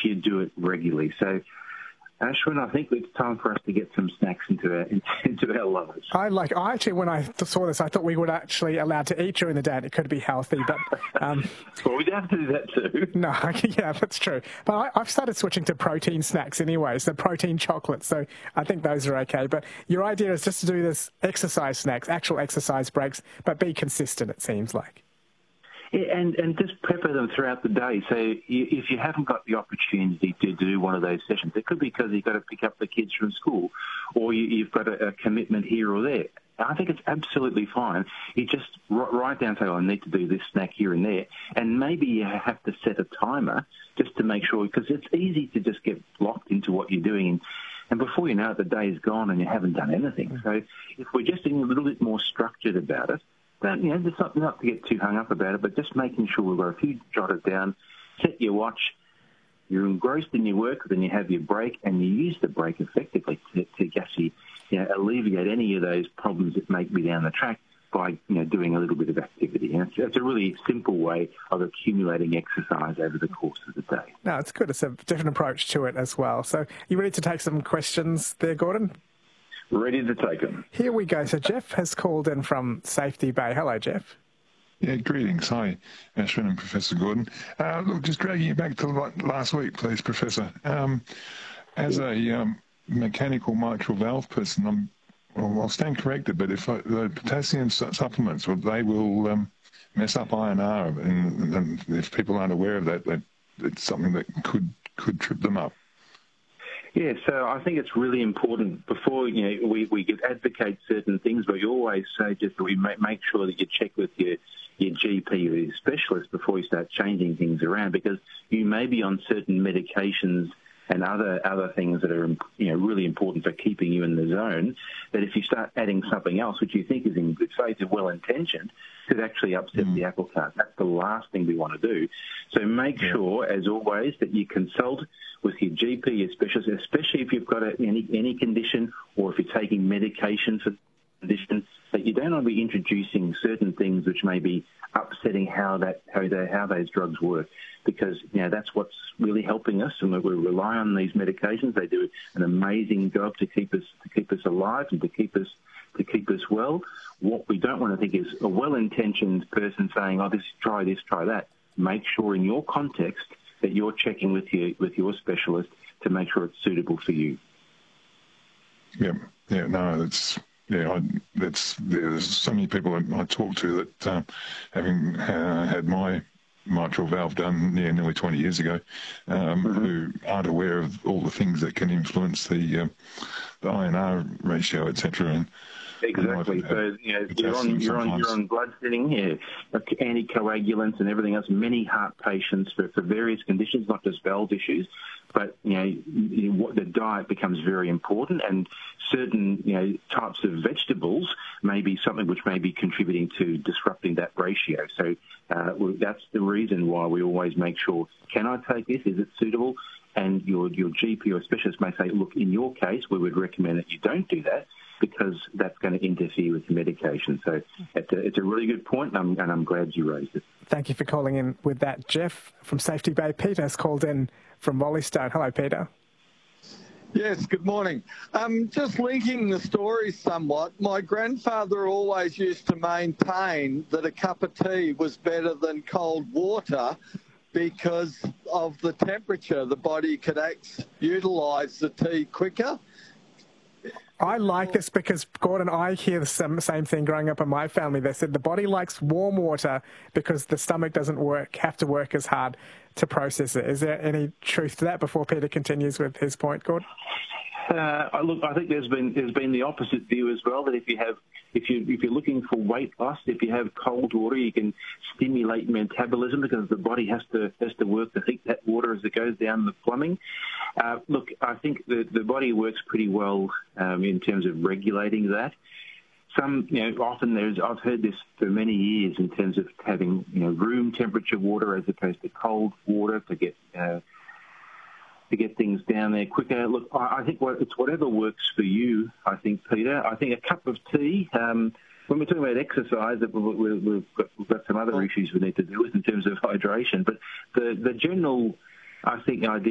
you do it regularly. So, Ashwin, I think it's time for us to get some snacks into our lives. I actually, when I saw this, I thought we were actually allowed to eat during the day and it could be healthy, but... well, we'd have to do that too. No, yeah, that's true. But I've started switching to protein snacks anyway, so protein chocolates, so I think those are okay. But your idea is just to do this exercise snacks, actual exercise breaks, but be consistent, it seems like. Yeah, and just pepper them throughout the day. So if you haven't got the opportunity to do one of those sessions, it could be because you've got to pick up the kids from school or you've got a commitment here or there. I think it's absolutely fine. You just write down, say, I need to do this snack here and there. And maybe you have to set a timer just to make sure, because it's easy to just get locked into what you're doing. And before you know it, the day is gone and you haven't done anything. So if we're just being a little bit more structured about it, but, it's not to get too hung up about it, but just making sure we've got a few jotted down, set your watch, you're engrossed in your work, then you have your break, and you use the break effectively to actually alleviate any of those problems that may be down the track by doing a little bit of activity. And it's a really simple way of accumulating exercise over the course of the day. No, it's good. It's a different approach to it as well. So you ready to take some questions there, Gordon? Ready to take them. Here we go. So Jeff has called in from Safety Bay. Hello, Jeff. Yeah, greetings. Hi, Ashwin and Professor Gordon. Look, just dragging you back to last week, please, Professor. As a mechanical mitral valve person, I'll stand corrected, but if the potassium supplements, they will mess up INR, and if people aren't aware of that, it's something that could trip them up. Yeah, so I think it's really important before, we could advocate certain things, but you always say just that we make sure that you check with your GP or your specialist before you start changing things around, because you may be on certain medications and other things that are really important for keeping you in the zone, that if you start adding something else, which you think is in good faith and well-intentioned, could actually upset the apple cart. That's the last thing we want to do. So make sure, as always, that you consult with your GP, your specialist, especially if you've got any condition or if you're taking medication for the condition, that you don't want to be introducing certain things which may be upsetting how those drugs work, because that's what's really helping us, and we rely on these medications. They do an amazing job to keep us alive and to keep us well. What we don't want to think is a well-intentioned person saying, "Oh, try this, try that." Make sure in your context that you're checking with your specialist to make sure it's suitable for you. There's so many people I talk to that, having had my mitral valve done nearly 20 years ago, who aren't aware of all the things that can influence the INR ratio, etc. Exactly. So you're on blood thinning, anticoagulants and everything else. Many heart patients for various conditions, not just valve issues, but the diet becomes very important, and certain types of vegetables may be something which may be contributing to disrupting that ratio. So that's the reason why we always make sure: can I take this? Is it suitable? And your GP or specialist may say, look, in your case, we would recommend that you don't do that, because that's going to interfere with the medication. So it's a really good point, and I'm glad you raised it. Thank you for calling in with that, Jeff. From Safety Bay, Peter has called in from Wollaston. Hello, Peter. Yes, good morning. Just linking the story somewhat, my grandfather always used to maintain that a cup of tea was better than cold water because of the temperature. The body could utilise the tea quicker. I like this because, Gordon, I hear the same thing growing up in my family. They said the body likes warm water because the stomach doesn't have to work as hard to process it. Is there any truth to that before Peter continues with his point, Gordon? Look, I think there's been the opposite view as well, that if you're looking for weight loss, if you have cold water, you can stimulate metabolism because the body has to work to heat that water as it goes down the plumbing. Look, I think the body works pretty well in terms of regulating that. Often I've heard this for many years in terms of having room temperature water as opposed to cold water to get things down there quicker. Look, I think it's whatever works for you, I think, Peter. I think a cup of tea, when we're talking about exercise, we've got some other issues we need to deal with in terms of hydration. But the general, I think, idea